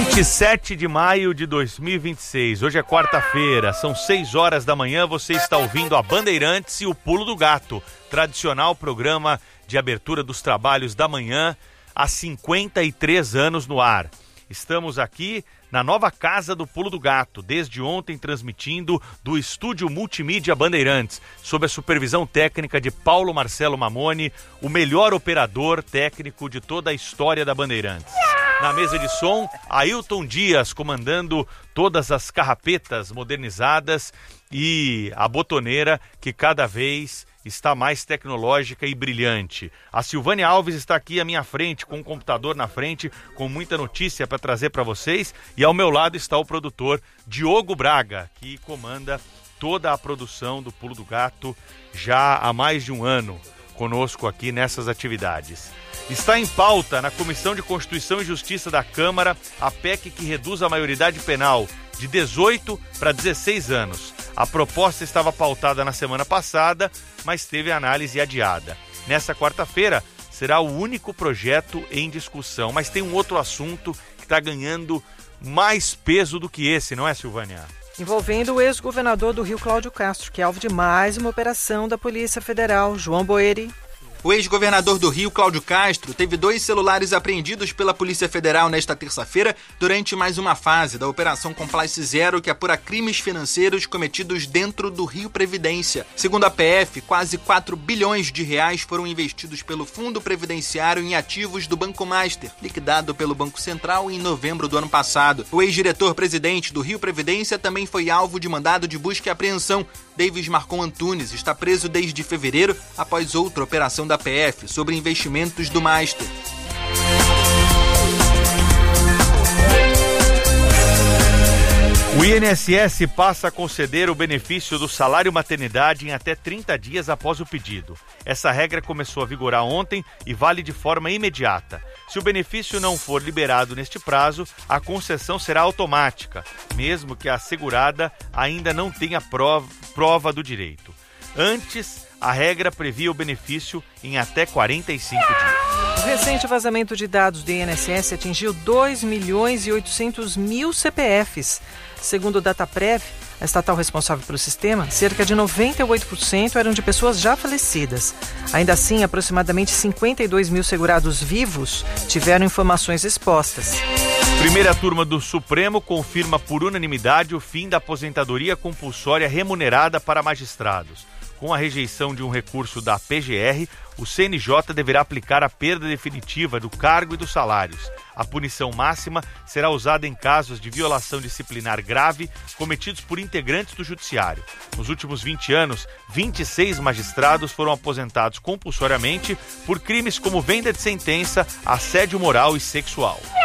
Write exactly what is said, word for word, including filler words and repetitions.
vinte e sete de maio de dois mil e vinte e seis, hoje é quarta-feira, são seis horas da manhã, você está ouvindo a Bandeirantes e o Pulo do Gato, tradicional programa de abertura dos trabalhos da manhã, há cinquenta e três anos no ar. Estamos aqui na nova casa do Pulo do Gato, desde ontem transmitindo do estúdio Multimídia Bandeirantes, sob a supervisão técnica de Paulo Marcelo Mamoni, o melhor operador técnico de toda a história da Bandeirantes. Na mesa de som, Ailton Dias comandando todas as carrapetas modernizadas e a botoneira que cada vez está mais tecnológica e brilhante. A Silvânia Alves está aqui à minha frente, com um computador na frente, com muita notícia para trazer para vocês. E ao meu lado está o produtor Diogo Braga, que comanda toda a produção do Pulo do Gato já há mais de um ano conosco aqui nessas atividades. Está em pauta na Comissão de Constituição e Justiça da Câmara a P E C que reduz a maioridade penal de dezoito para dezesseis anos. A proposta estava pautada na semana passada, mas teve análise adiada. Nessa quarta-feira será o único projeto em discussão, mas tem um outro assunto que está ganhando mais peso do que esse, não é, Silvânia? Envolvendo o ex-governador do Rio, Cláudio Castro, que é alvo de mais uma operação da Polícia Federal. João Boeri. O ex-governador do Rio, Cláudio Castro, teve dois celulares apreendidos pela Polícia Federal nesta terça-feira durante mais uma fase da Operação Compliance Zero, que apura crimes financeiros cometidos dentro do Rio Previdência. Segundo a P F, quase quatro bilhões de reais foram investidos pelo Fundo Previdenciário em ativos do Banco Master, liquidado pelo Banco Central em novembro do ano passado. O ex-diretor-presidente do Rio Previdência também foi alvo de mandado de busca e apreensão. Davis Marcon Antunes está preso desde fevereiro após outra operação da P F sobre investimentos do Master. O I N S S passa a conceder o benefício do salário maternidade em até trinta dias após o pedido. Essa regra começou a vigorar ontem e vale de forma imediata. Se o benefício não for liberado neste prazo, a concessão será automática, mesmo que a segurada ainda não tenha prova, prova do direito. Antes, a regra previa o benefício em até quarenta e cinco dias. O recente vazamento de dados do I N S S atingiu dois milhões e oitocentos mil C P Fs. Segundo o Dataprev, a estatal responsável pelo sistema, cerca de noventa e oito por cento eram de pessoas já falecidas. Ainda assim, aproximadamente cinquenta e dois mil segurados vivos tiveram informações expostas. Primeira turma do Supremo confirma por unanimidade o fim da aposentadoria compulsória remunerada para magistrados. Com a rejeição de um recurso da P G R, o C N J deverá aplicar a perda definitiva do cargo e dos salários. A punição máxima será usada em casos de violação disciplinar grave cometidos por integrantes do Judiciário. Nos últimos vinte anos, vinte e seis magistrados foram aposentados compulsoriamente por crimes como venda de sentença, assédio moral e sexual.